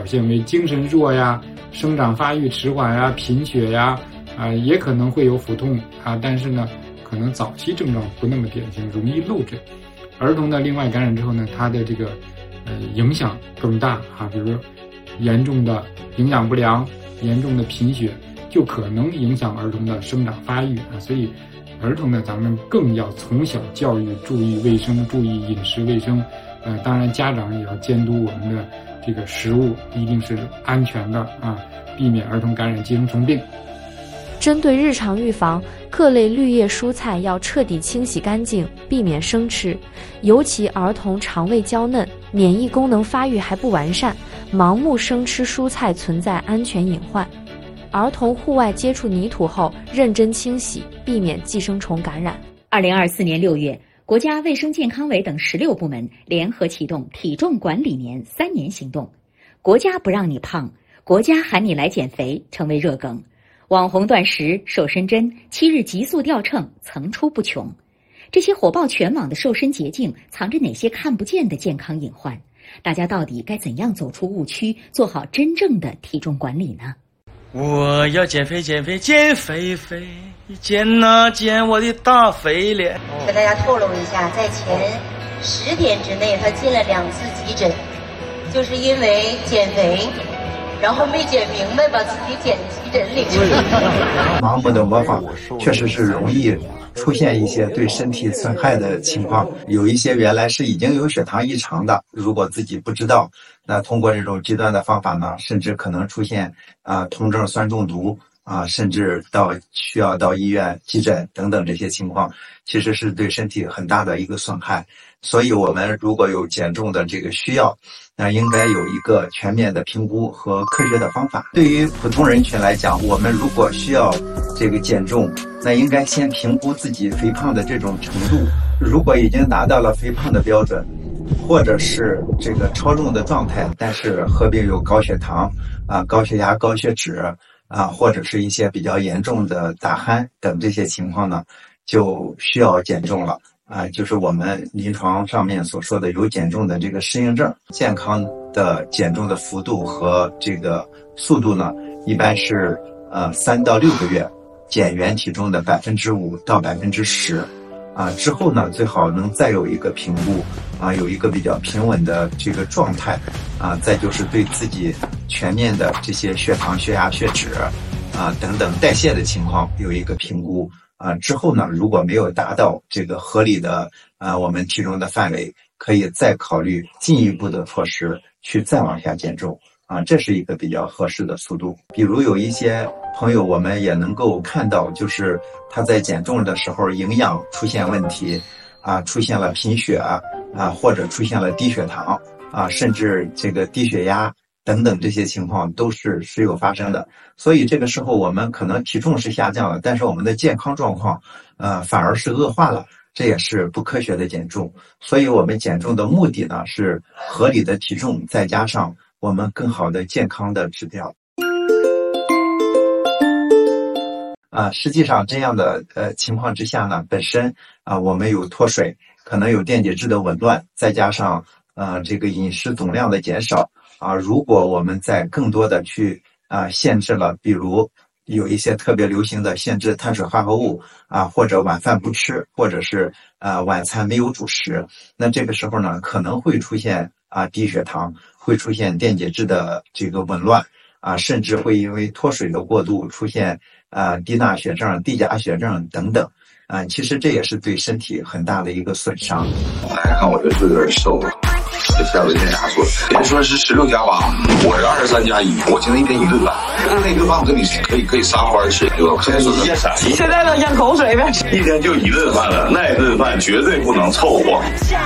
现为精神弱呀、生长发育迟缓呀、贫血呀，也可能会有腹痛但是呢，可能早期症状不那么典型，容易漏诊。儿童的另外感染之后呢，它的这个影响更大比如严重的营养不良、严重的贫血，就可能影响儿童的生长发育所以儿童呢，咱们更要从小教育注意卫生，注意饮食卫生。当然家长也要监督我们的这个食物一定是安全的避免儿童感染寄生虫病。 针对日常预防，各类绿叶蔬菜要彻底清洗干净，避免生吃。尤其儿童肠胃娇嫩，免疫功能发育还不完善，盲目生吃蔬菜存在安全隐患。儿童户外接触泥土后，认真清洗，避免寄生虫感染。 2024年6月，国家卫生健康委等16部门联合启动体重管理年3年行动。国家不让你胖，国家喊你来减肥成为热梗。网红断食、瘦身针、7日急速掉秤层出不穷。这些火爆全网的瘦身捷径藏着哪些看不见的健康隐患？大家到底该怎样走出误区，做好真正的体重管理呢？ 我要减肥减肥减肥肥，减啊减我的大肥脸。 跟大家透露一下，在前10天之内他进了2次急诊，就是因为减肥然后没减明白，把自己减急诊里去了。 盲目的模仿确实是容易出现一些对身体损害的情况，有一些原来是已经有血糖异常的，如果自己不知道，那通过这种极端的方法呢，甚至可能出现酮症酸中毒甚至需要到医院急诊等等这些情况，其实是对身体很大的一个损害。所以我们如果有减重的这个需要，那应该有一个全面的评估和科学的方法。对于普通人群来讲，我们如果需要这个减重，那应该先评估自己肥胖的这种程度，如果已经达到了肥胖的标准，或者是这个超重的状态，但是合并有高血糖高血压、高血脂或者是一些比较严重的打鼾等这些情况呢，就需要减重了就是我们临床上面所说的有减重的这个适应症。健康的减重的幅度和这个速度呢，一般是3到6个月减原体重的5%到10%之后呢，最好能再有一个评估有一个比较平稳的这个状态再就是对自己全面的这些血糖、血压、血脂等等代谢的情况有一个评估之后呢，如果没有达到这个合理的我们体重的范围，可以再考虑进一步的措施去再往下减重这是一个比较合适的速度。比如有一些朋友我们也能够看到，就是他在减重的时候营养出现问题出现了贫血或者出现了低血糖甚至这个低血压等等，这些情况都是时有发生的。所以这个时候我们可能体重是下降了，但是我们的健康状况反而是恶化了，这也是不科学的减重。所以我们减重的目的呢，是合理的体重再加上我们更好的健康的指标实际上这样的情况之下呢，本身我们有脱水，可能有电解质的紊乱，再加上这个饮食总量的减少如果我们在更多的去限制了，比如有一些特别流行的限制碳水化合物或者晚饭不吃，或者是晚餐没有主食，那这个时候呢，可能会出现低血糖，会出现电解质的这个紊乱甚至会因为脱水的过度出现低钠血症、低钾血症等等其实这也是对身体很大的一个损伤。 大家看我这有点瘦了，这下午一天啥说，别说是16加8，我是23加1，我今天一天1顿饭，那顿饭我跟你可以撒欢吃，对吧？ 现在都咽口水呗， 一天就1顿饭了，那顿饭绝对不能凑合。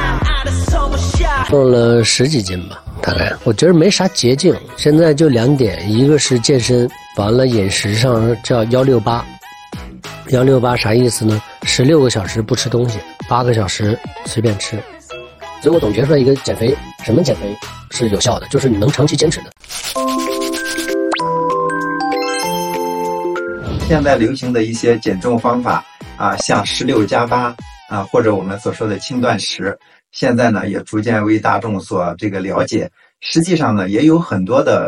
瘦了10几斤吧，大概我觉得没啥捷径，现在就2点，一个是健身，完了饮食上叫168。168啥意思呢？16个小时不吃东西，8个小时随便吃。所以我总结出来一个减肥，什么减肥是有效的，就是你能长期坚持的。 现在流行的一些减重方法像16加8或者我们所说的轻断食，现在呢也逐渐为大众所这个了解。实际上呢，也有很多的